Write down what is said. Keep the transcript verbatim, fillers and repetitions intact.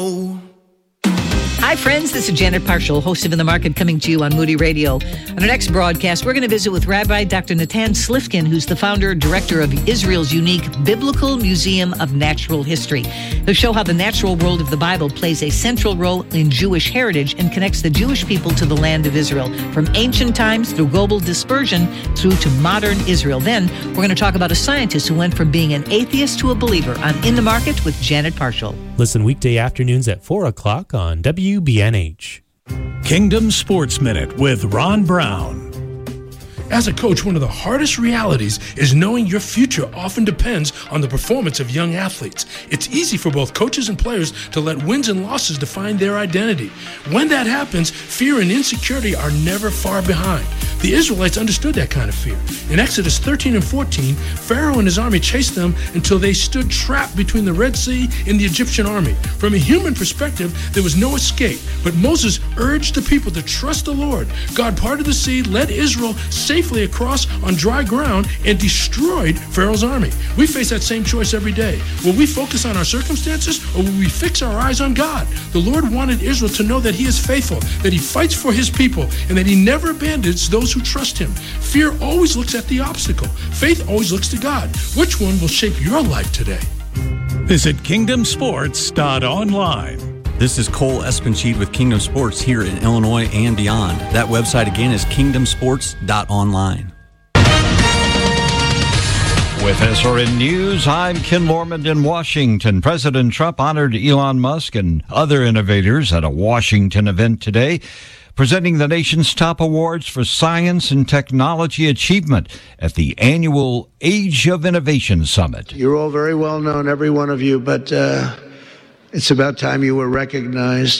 Hi, friends. This is Janet Parshall, host of In the Market, coming to you on Moody Radio. On our next broadcast, we're going to visit with Rabbi Doctor Natan Slifkin, who's the founder and director of Israel's unique Biblical Museum of Natural History. He'll show how the natural world of the Bible plays a central role in Jewish heritage and connects the Jewish people to the land of Israel, from ancient times through global dispersion through to modern Israel. Then, we're going to talk about a scientist who went from being an atheist to a believer on In the Market with Janet Parshall. Listen weekday afternoons at four o'clock on W B N H. Kingdom Sports Minute with Ron Brown. As a coach, one of the hardest realities is knowing your future often depends on the performance of young athletes. It's easy for both coaches and players to let wins and losses define their identity. When that happens, fear and insecurity are never far behind. The Israelites understood that kind of fear. In Exodus thirteen and fourteen, Pharaoh and his army chased them until they stood trapped between the Red Sea and the Egyptian army. From a human perspective, there was no escape, but Moses urged the people to trust the Lord. God parted the sea, led Israel safely across on dry ground, and destroyed Pharaoh's army. We face that same choice every day. Will we focus on our circumstances, or will we fix our eyes on God? The Lord wanted Israel to know that he is faithful, that he fights for his people, and that he never abandons those who trust him. Fear always looks at the obstacle. Faith always looks to God. Which one will shape your life today? Visit kingdom sports dot online. This is Cole Espencheed with Kingdom Sports here in Illinois and beyond. That website again is kingdom sports dot online. With S R N News, I'm Ken Lormond in Washington. President Trump honored Elon Musk and other innovators at a Washington event today, presenting the nation's top awards for science and technology achievement at the annual Age of Innovation Summit. You're all very well known, every one of you, but uh, it's about time you were recognized.